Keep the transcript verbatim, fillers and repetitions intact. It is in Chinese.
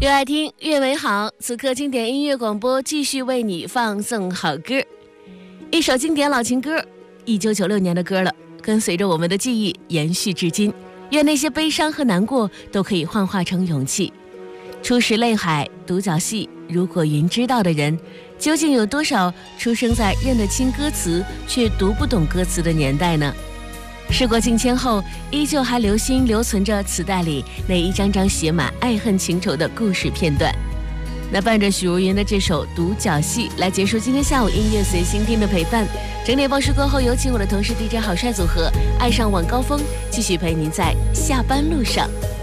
越爱听越美好，此刻经典音乐广播继续为你放送好歌。一首经典老情歌，一九九六年的歌了，跟随着我们的记忆延续至今。愿那些悲伤和难过都可以幻化成勇气。初识泪海，独角戏，如果云知道的人，究竟有多少出生在认得清歌词却读不懂歌词的年代呢？时过境迁后，依旧还留心留存着磁带里那一张张写满爱恨情仇的故事片段。那伴着许茹芸的这首《独角戏》来结束今天下午音乐随心听的陪伴。整点报时过后，有请我的同事 D J 好帅组合爱上晚高峰，继续陪您在下班路上。